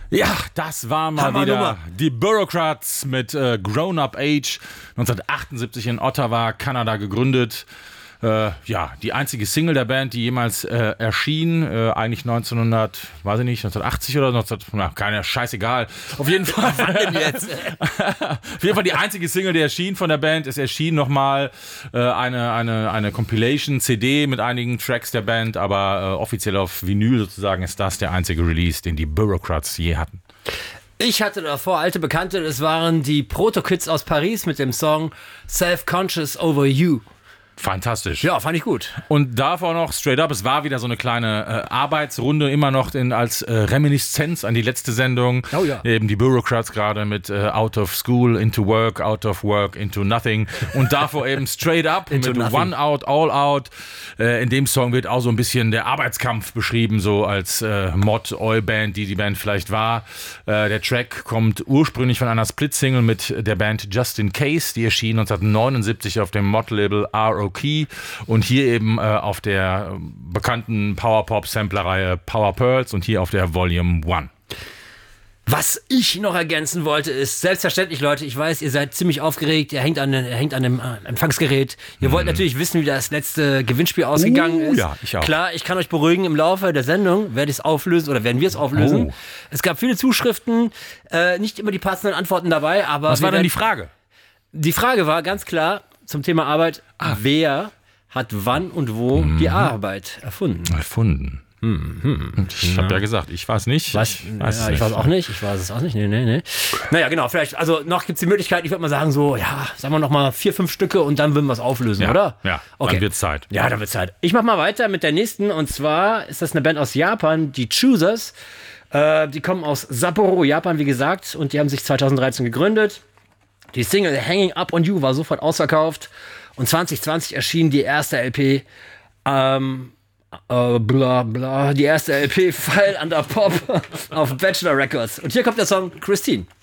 Ja, das war mal wieder die Bureaucrats mit Grown Up Age, 1978 in Ottawa, Kanada gegründet. Die einzige Single der Band, die jemals erschien, eigentlich 1980 oder 19, keine, scheißegal. Auf jeden Fall, auf jeden Fall die einzige Single, die erschien von der Band. Es erschien nochmal eine Compilation-CD mit einigen Tracks der Band, aber offiziell auf Vinyl sozusagen ist das der einzige Release, den die Bureaucrats je hatten. Ich hatte davor alte Bekannte, das waren die Proto-Kids aus Paris mit dem Song Self-Conscious Over You. Fantastisch. Ja, fand ich gut. Und davor noch Straight Up, es war wieder so eine kleine Arbeitsrunde, immer noch als Reminiszenz an die letzte Sendung. Oh ja. Eben die Bureaucrats gerade mit Out of School into Work, Out of Work into Nothing. Und davor eben Straight Up mit nothing. One Out, All Out. In dem Song wird auch so ein bisschen der Arbeitskampf beschrieben, so als Mod-Oi-Band, die Band vielleicht war. Der Track kommt ursprünglich von einer Split-Single mit der Band Just In Case, die erschien 1979 auf dem Mod-Label ROK und hier eben auf der bekannten Power-Pop-Sampler-Reihe Power Pearls und hier auf der Volume 1. Was ich noch ergänzen wollte, ist selbstverständlich, Leute, ich weiß, ihr seid ziemlich aufgeregt, er hängt an dem Empfangsgerät. Ihr wollt natürlich wissen, wie das letzte Gewinnspiel ausgegangen ist. Ja, ich auch. Klar, ich kann euch beruhigen, im Laufe der Sendung werde ich es auflösen oder werden wir es auflösen. Oh. Es gab viele Zuschriften, nicht immer die passenden Antworten dabei, aber... Was war denn die Frage? Die Frage war ganz klar zum Thema Arbeit, wer hat wann und wo die Arbeit erfunden? Ich habe ja gesagt, ich weiß nicht. Ich weiß es auch nicht. Nee. Naja, genau, vielleicht, also noch gibt es die Möglichkeit, ich würde mal sagen, so, ja, sagen wir noch mal 4, 5 Stücke und dann würden wir es auflösen, ja, oder? Ja, okay. Dann wird's Zeit. Ja, dann wird's Zeit. Ich mach mal weiter mit der nächsten und zwar ist das eine Band aus Japan, die Choosers. Die kommen aus Sapporo, Japan, wie gesagt, und die haben sich 2013 gegründet. Die Single Hanging Up on You war sofort ausverkauft und 2020 erschien die erste LP, die erste LP File Under Pop auf Bachelor Records. Und hier kommt der Song Christine.